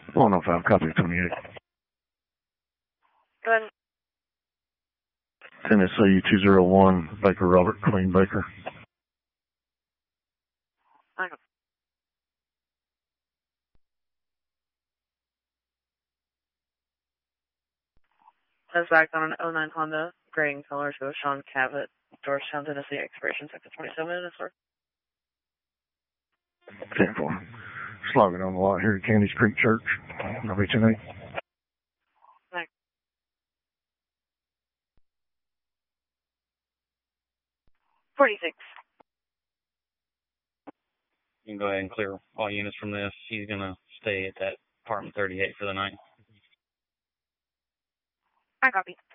105, copy 28. Go ahead. Tennessee 201, Baker Robert, Queen Baker. Okay. That's back on an 09 Honda, gray in color, to Sean Cabot, Georgetown, Tennessee, expiration sector 27 minutes, sir. 10-4. Slogging on the lot here at Candies Creek Church. I'll be tonight. 46. You can go ahead and clear all units from this. He's going to stay at that apartment 38 for the night. I copy.